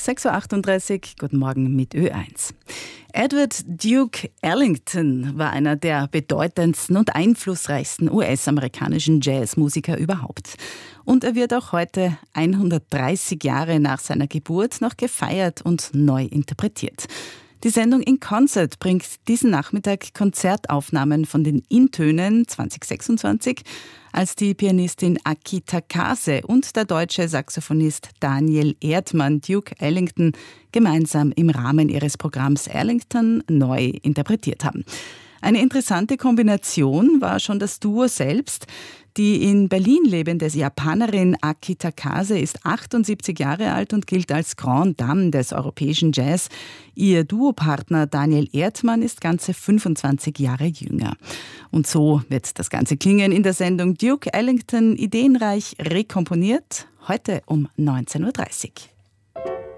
6.38 Uhr, guten Morgen mit Ö1. Edward Duke Ellington war einer der bedeutendsten und einflussreichsten US-amerikanischen Jazzmusiker überhaupt. Und er wird auch heute, 130 Jahre nach seiner Geburt, noch gefeiert und neu interpretiert. Die Sendung In Concert bringt diesen Nachmittag Konzertaufnahmen von den In-Tönen 2026, als die Pianistin Aki Takase und der deutsche Saxophonist Daniel Erdmann Duke Ellington gemeinsam im Rahmen ihres Programms Ellington neu interpretiert haben. Eine interessante Kombination war schon das Duo selbst. Die in Berlin lebende Japanerin Aki Takase ist 78 Jahre alt und gilt als Grande Dame des europäischen Jazz. Ihr Duopartner Daniel Erdmann ist ganze 25 Jahre jünger. Und so wird das Ganze klingen in der Sendung Duke Ellington ideenreich rekomponiert, heute um 19.30 Uhr.